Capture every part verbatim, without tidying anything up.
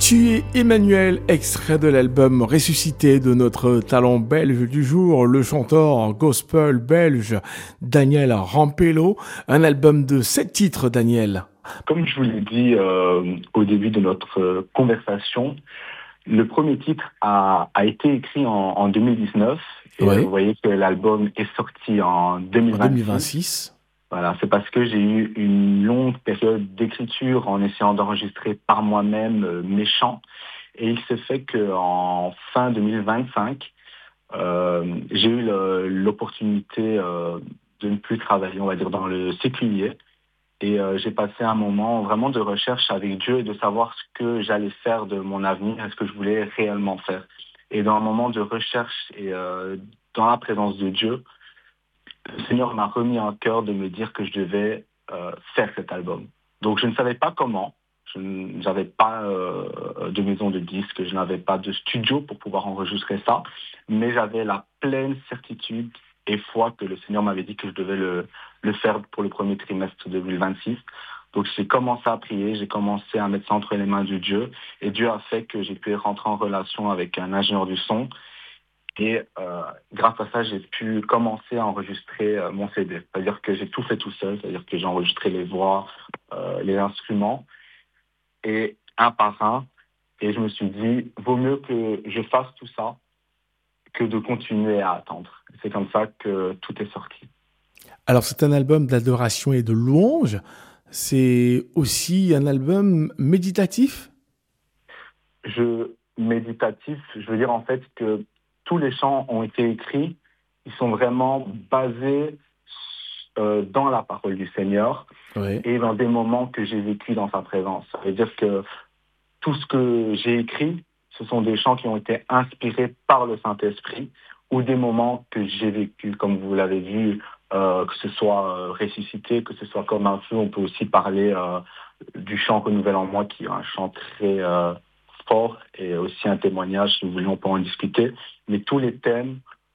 Tu es Emmanuel, extrait de l'album Ressuscité de notre talent belge du jour, le chanteur gospel belge Daniel Rampello. Un album de sept titres, Daniel. Comme je vous l'ai dit euh, au début de notre euh, conversation, le premier titre a, a été écrit en, en deux mille dix-neuf. Et Oui. vous voyez que l'album est sorti en deux mille vingt-six. En deux mille vingt-six. Voilà, c'est parce que j'ai eu une longue période d'écriture en essayant d'enregistrer par moi-même euh, mes chants. Et il se fait qu'en fin deux mille vingt-cinq, euh, j'ai eu le, l'opportunité euh, de ne plus travailler, on va dire, dans le séculier. Et euh, j'ai passé un moment vraiment de recherche avec Dieu et de savoir ce que j'allais faire de mon avenir et ce que je voulais réellement faire. Et dans un moment de recherche et euh, dans la présence de Dieu, le Seigneur m'a remis en cœur de me dire que je devais euh, faire cet album. Donc je ne savais pas comment, je n'avais pas euh, de maison de disques, je n'avais pas de studio pour pouvoir enregistrer ça, mais j'avais la pleine certitude et foi que le Seigneur m'avait dit que je devais le, le faire pour le premier trimestre deux mille vingt-six. Donc j'ai commencé à prier, j'ai commencé à mettre ça entre les mains de Dieu, et Dieu a fait que j'ai pu rentrer en relation avec un ingénieur du son. Et euh, grâce à ça, j'ai pu commencer à enregistrer euh, mon C D. C'est-à-dire que j'ai tout fait tout seul, c'est-à-dire que j'ai enregistré les voix, euh, les instruments, et un par un. Et je me suis dit, vaut mieux que je fasse tout ça que de continuer à attendre. C'est comme ça que tout est sorti. Alors, c'est un album d'adoration et de louange. C'est aussi un album méditatif. Je méditatif, je veux dire en fait que tous les chants ont été écrits, ils sont vraiment basés euh, dans la parole du Seigneur, Oui. et dans des moments que j'ai vécu dans sa présence. Ça veut dire que tout ce que j'ai écrit, ce sont des chants qui ont été inspirés par le Saint-Esprit, ou des moments que j'ai vécu, comme vous l'avez vu, euh, que ce soit euh, ressuscité, que ce soit comme un feu. On peut aussi parler euh, du chant Renouvelle en moi, qui est un chant très euh, fort, et aussi un témoignage, si vous voulez, on peut en discuter. Mais tous les thèmes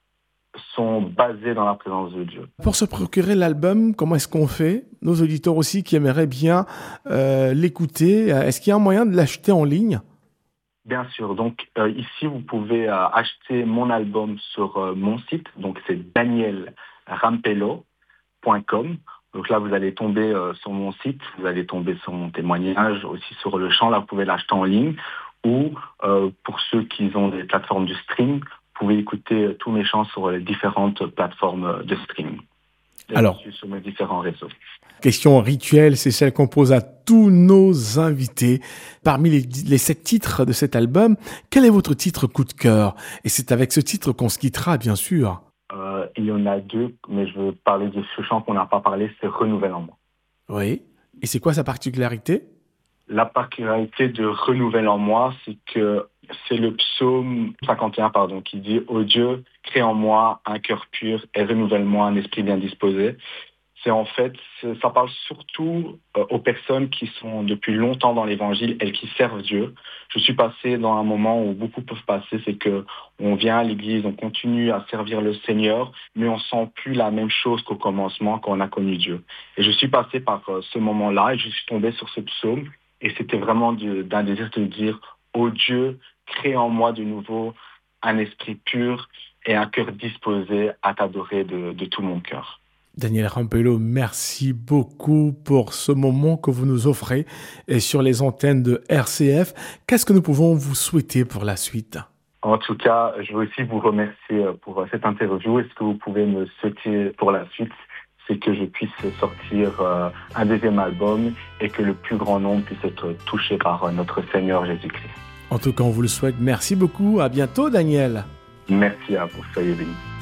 sont basés dans la présence de Dieu. Pour se procurer l'album, comment est-ce qu'on fait? Nos auditeurs aussi qui aimeraient bien euh, l'écouter, est-ce qu'il y a un moyen de l'acheter en ligne? Bien sûr. Donc euh, ici, vous pouvez euh, acheter mon album sur euh, mon site. Donc c'est daniel rampello point com. Donc là, vous allez tomber euh, sur mon site, vous allez tomber sur mon témoignage, aussi sur le chant. Là, vous pouvez l'acheter en ligne. Ou euh, pour ceux qui ont des plateformes de stream, vous pouvez écouter tous mes chants sur les différentes plateformes de streaming. Alors, sur mes différents réseaux. Question rituelle, c'est celle qu'on pose à tous nos invités. Parmi les, les sept titres de cet album, quel est votre titre coup de cœur? Et c'est avec ce titre qu'on se quittera, bien sûr. Euh, il y en a deux, mais je veux parler de ce chant qu'on n'a pas parlé, c'est Renouvelle en moi. Oui. Et c'est quoi sa particularité? La particularité de Renouvelle en moi, c'est que c'est le psaume cinquante et un, pardon, qui dit « Ô Dieu, crée en moi un cœur pur et renouvelle-moi un esprit bien disposé ». C'est en fait, ça parle surtout euh, aux personnes qui sont depuis longtemps dans l'évangile et qui servent Dieu. Je suis passé dans un moment où beaucoup peuvent passer, c'est que on vient à l'église, on continue à servir le Seigneur, mais on sent plus la même chose qu'au commencement quand on a connu Dieu. Et je suis passé par euh, ce moment-là et je suis tombé sur ce psaume, et c'était vraiment de, d'un désir de dire « Ô Dieu, crée en moi de nouveau un esprit pur et un cœur disposé à t'adorer de, de tout mon cœur ». Daniel Rampello, merci beaucoup pour ce moment que vous nous offrez et sur les antennes de R C F. Qu'est-ce que nous pouvons vous souhaiter pour la suite? En tout cas, je veux aussi vous remercier pour cette interview. Et ce que vous pouvez me souhaiter pour la suite, c'est que je puisse sortir euh, un deuxième album et que le plus grand nombre puisse être touché par notre Seigneur Jésus-Christ. En tout cas, on vous le souhaite. Merci beaucoup. À bientôt, Daniel. Merci à vous. Soyez bénis.